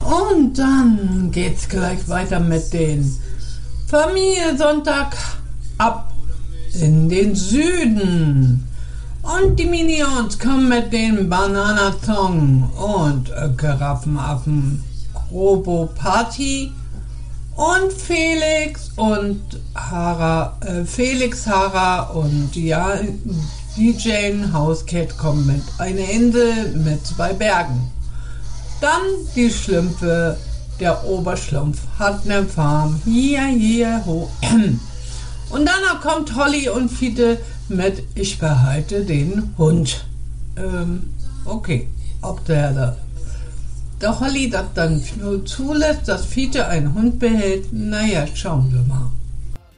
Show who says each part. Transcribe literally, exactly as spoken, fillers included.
Speaker 1: Und dann geht's gleich weiter mit den Familie Sonntag ab in den Süden. Und die Minions kommen mit dem Bananathon und äh, Giraffenaffen Robo Party. Und Felix und Hara, äh, Felix, Hara und ja, D J Housecat kommen mit einer Insel mit zwei Bergen. Dann die Schlümpfe, der Oberschlumpf hat eine Farm, hier, hier, ho. Und dann kommt Holly und Fiete mit Ich behalte den Hund. Ähm, okay, ob der da der Holly das dann zulässt, dass Fiete einen Hund behält, naja, schauen wir mal.